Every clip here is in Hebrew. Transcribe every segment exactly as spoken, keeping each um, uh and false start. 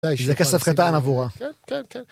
זה כסף קטן עבורה. כן, כן, כן.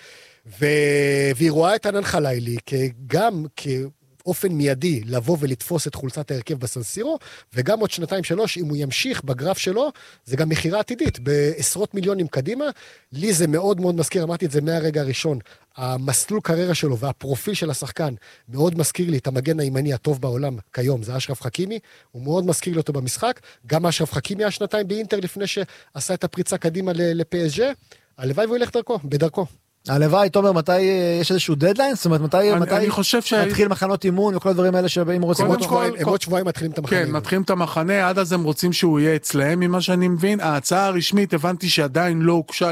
והיא רואה את ענן חלילי גם כאופן מיידי לבוא ולתפוס את חולצת ההרכב בסנסירו, וגם עוד שנתיים שלוש, אם הוא ימשיך בגרף שלו, זה גם מחירה עתידית, בעשרות מיליונים קדימה. לי זה מאוד מאוד מזכיר, אמרתי את זה מהרגע הראשון, המסלול קריירה שלו והפרופיל של השחקן מאוד מזכיר לי את המגן הימני הטוב בעולם כיום, זה אשרף חכימי, הוא מאוד מזכיר לי אותו במשחק, גם אשרף חכימי השנתיים באינטר לפני שעשה את הפריצה קדימה לפי אס ג'י, הלוואי והוא ילך דרכו, בדרכו. הלוואי, תומר, מתי יש איזשהו דדליין? זאת אומרת, מתי, אני, מתי אני חושב ש... מתחיל מחנות אימון וכל הדברים האלה שבאים רוצים עוד אותו? שבועיים, הם עוד שבועיים מתחילים את המחנה. כן, מתחילים את המחנה, עד אז הם רוצים שהוא יהיה אצלהם, ממה שאני מבין. ההצעה הרשמית, הבנתי שעדיין לא הוגשה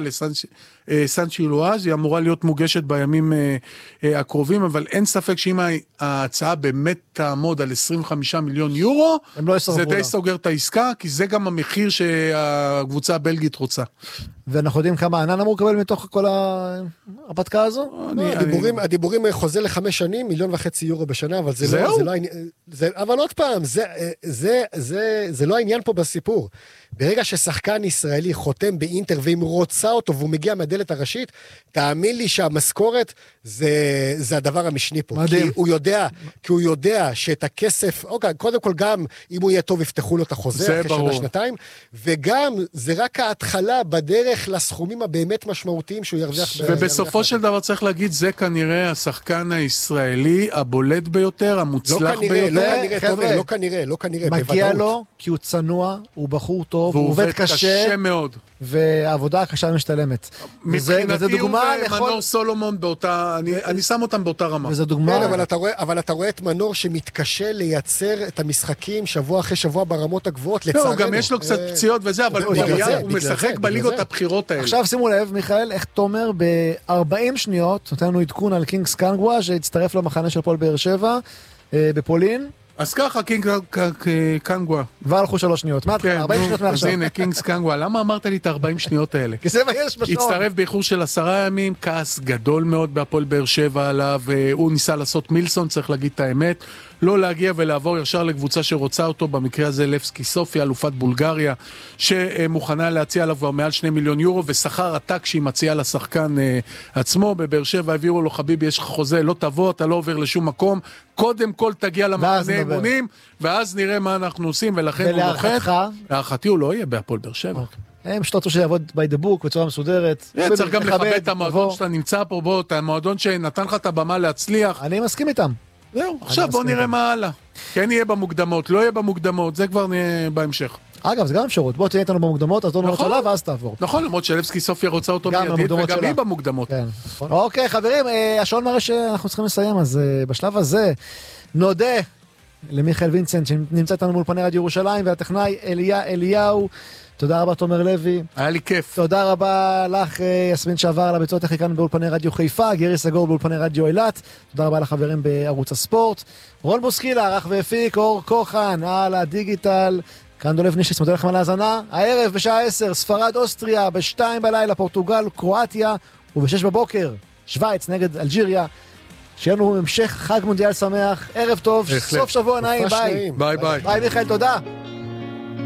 לסן שילואז', היא אמורה להיות מוגשת בימים הקרובים, אבל אין ספק שאם ההצעה באמת תעמוד על עשרים וחמישה מיליון יורו, לא זה די סוגר את העסקה, כי זה גם המחיר שהקבוצה הבלגית רוצה. ואנחנו יודעים כמה ענן אמור לקבל מתוך כל ההרפתקה הזו? הדיבורים, הדיבורים חוזה לחמש שנים, מיליון וחצי יורו בשנה, אבל זה לא, זה לא העניין, זה, אבל עוד פעם, זה, זה, זה, זה לא העניין פה בסיפור. ברגע ששחקן ישראלי חותם באינטר, ואם רוצה אותו, והוא מגיע מהדלת הראשית, תאמין לי שהמשכורת זה, זה הדבר המשני פה. מדהים. כי הוא יודע, כי הוא יודע שאת הכסף, אוקיי, קודם כל גם, אם הוא יהיה טוב, יפתחו לו את החוזה אחרי שנה, שנתיים, וגם זה רק ההתחלה בדרך לסכומים הבאמת משמעותיים שהוא ירוויח. ובסופו של דבר צריך להגיד, זה כנראה השחקן הישראלי הבולט ביותר, המוצלח ביותר. לא כנראה, חבר'ה, לא כנראה, לא כנראה, מגיע לו, כי הוא צנוע, הוא בחור טוב, הוא עובד קשה מאוד. והעבודה הקשה משתלמת. מבחינתי הוא ומנור סולומון באותה, אני שם אותם באותה רמה. וזה דוגמה. אבל אתה רואה את מנור שמתקשה לייצר את המשחקים שבוע אחרי שבוע ברמות הגבוהות, לצערנו. לא, גם יש לו קצת פציעות וזה, אבל הוא משחק בליגות הבחירות האלה. עכשיו שימו לב, מיכאל, איך תומר ב-ארבעים שניות, נותן לנו עדכון על קינגס קנגווה, שהצטרף למחנה של פועל באר שבע, בפולין. אז ככה, קינג קנגווה. כבר הלכו שלוש שניות. מה, ארבעים שניות מעכשיו. אז הנה, קינגס קנגווה. למה אמרת לי את ארבעים שניות האלה? כי זה מה יש בשעון. הצטרף באיחור של עשרה ימים, כעס גדול מאוד בהפועל באר שבע עליו, הוא ניסה לעשות מילסון, צריך להגיד את האמת, לא להגיע ולעבור ישר לקבוצה שרוצה אותו, במקרה הזה לבסקי סופיה, אלופת בולגריה, שמוכנה להציע עליו כבר מעל שני מיליון יורו, ושכר עתק שהיא מציעה לשחקן עצמו, בבאר שבע הביאו לו, חביבי, יש לך חוזה, לא תבוא, אתה לא עובר לשום מקום, קודם כל תגיע למחנה אימונים, ואז נראה מה אנחנו עושים, ולכן הוא נוחת. להערכתי הוא לא יהיה בהפועל באר שבע. הם שתרצו שיעבוד by the book בצורה מסודרת. צריך גם לכבד את המועדון שאתה נמצא פה, בוא, את המועדון שנתן לך את הבמה להצליח. אני מסכים איתם. זהו, עכשיו בוא נראה מה הלאה. כן יהיה במוקדמות, לא יהיה במוקדמות, זה כבר נהיה בהמשך. אגב, זה גם אפשרות, בוא תהיה איתנו במוקדמות, אז לא נראות שלה ואז תעבור. נכון, למרות שלבסקי סופיה רוצה אותו מיידית, וגם היא במוקדמות. אוקיי, חברים, השעון מראה שאנחנו צריכים לסיים, אז בשלב הזה נודה למיכאל וינסנט, שנמצא איתנו מאולפני רדיו ירושלים, והטכנאי אליה אליהו. תודה רבה תומר לוי. היה לי כיף. תודה רבה לך יסמין שעבר על הביצוע הטכני באולפני רדיו חיפה, גרי סגור באולפני רדיו אילת. תודה רבה לחברים בערוץ הספורט. רון בוסקילה, ערך והפיק, אור כוחן על הדיגיטל. כאן דולב נישיץ, מודה לכם על ההאזנה. הערב בשעה עשר, ספרד אוסטריה, בשתיים בלילה, פורטוגל, קרואטיה, ובשש בבוקר, שוויץ נגד אלג'יריה. שיהיה לנו המשך חג מונדיאל שמח, ערב טוב, סוף שבוע נעים, ביי. ביי ביי. ביי מיכאל, תודה.